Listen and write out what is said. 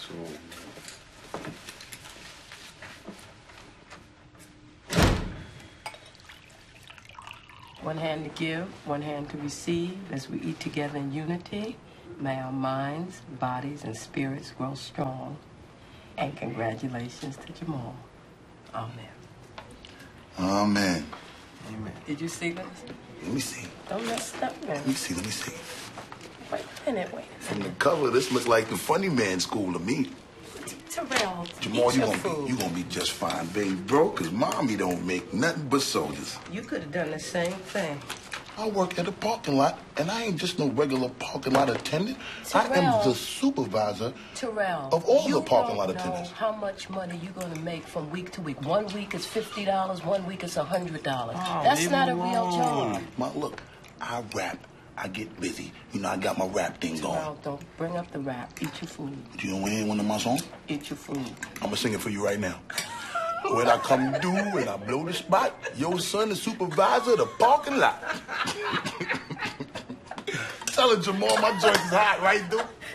So. One hand to give, one hand to receive. As we eat together in unity, may our minds, bodies, and spirits grow strong. And congratulations to Jamal. Amen. Amen. Amen. Did you see this? Let me see. Don't mess it up, man. Let me see. Wait a minute. From the cover, this looks like the Funny Man school to me. Terrell, Jamal, eat your food. you gonna be just fine, baby, bro, because mommy don't make nothing but soldiers. You could have done the same thing. I work at a parking lot, and I ain't just no regular parking lot attendant. Terrell, I am the supervisor of all the parking lot attendants. How much money you gonna make from week to week? 1 week is $50, 1 week is $100. That's not a real job. Ma, look, I rap. I get busy. You know, I got my rap thing going. Terrell, don't bring up the rap. Eat your food. Do you know any one of my songs? Eat your food. I'm gonna sing it for you right now. When I come through and I blow the spot, your son is supervisor of the parking lot. Tell her, Jamal, my joint is hot, right, dude?